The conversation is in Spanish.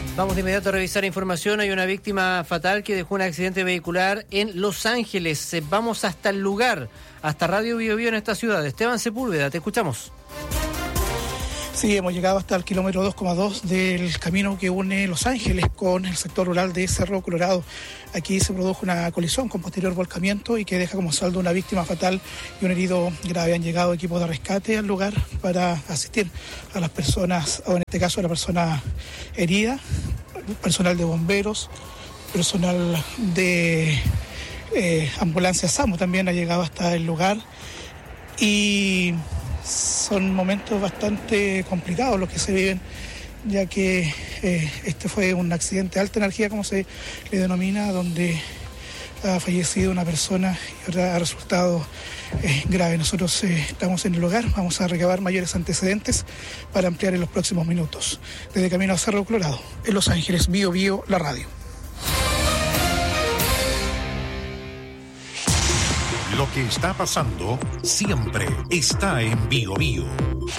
Vamos de inmediato a revisar información. Hay una víctima fatal que dejó un accidente vehicular en Los Ángeles. Vamos hasta el lugar, hasta Radio Bio Bio en esta ciudad. Esteban Sepúlveda, te escuchamos. Sí, hemos llegado hasta el kilómetro 2,2 del camino que une Los Ángeles con el sector rural de Cerro Colorado. Aquí se produjo una colisión con posterior volcamiento y que deja como saldo una víctima fatal y un herido grave. Han llegado equipos de rescate al lugar para asistir a las personas, o en este caso a la persona herida, personal de bomberos, personal de ambulancia SAMU también ha llegado hasta el lugar. Y son momentos bastante complicados los que se viven, ya que este fue un accidente de alta energía, como se le denomina, donde ha fallecido una persona y otra ha resultado grave. Nosotros estamos en el lugar, vamos a recabar mayores antecedentes para ampliar en los próximos minutos. Desde camino a Cerro Colorado, en Los Ángeles, Bio Bio, la radio. Lo que está pasando siempre está en Bio Bio.